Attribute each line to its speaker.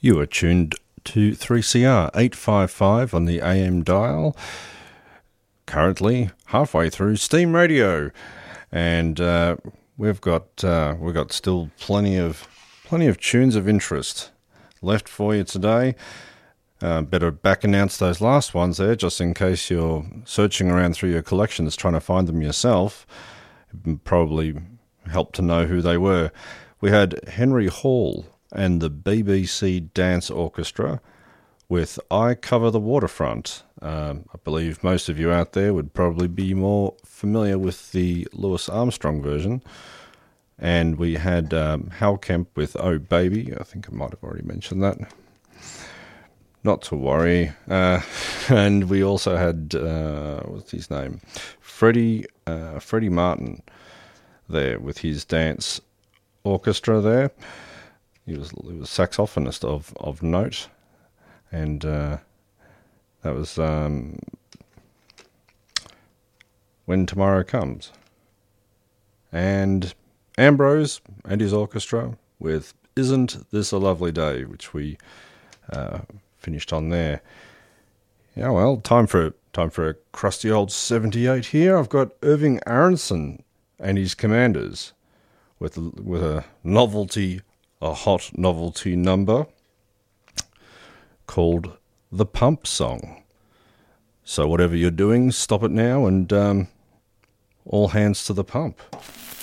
Speaker 1: You are tuned to 3CR 855 on the AM dial. Currently halfway through Steam Radio, and we've got still plenty of tunes of interest left for you today. Better back announce those last ones there, just in case you're searching around through your collections trying to find them yourself. It would probably help to know who they were. We had Henry Hall and the BBC Dance Orchestra with I Cover the Waterfront. I believe most of you out there would probably be more familiar with the Louis Armstrong version. And we had Hal Kemp with Oh Baby. I think I might have already mentioned that. Not to worry. And we also had, what's his name? Freddie Martin there with his dance orchestra there. He was a saxophonist of note, and that was When Tomorrow Comes. And Ambrose and his orchestra with Isn't This a Lovely Day, which we finished on there. Yeah, well, time for a crusty old 78 here. I've got Irving Aronson and his Commanders with a hot novelty number called The Pump Song. So whatever you're doing, stop it now and all hands to the pump.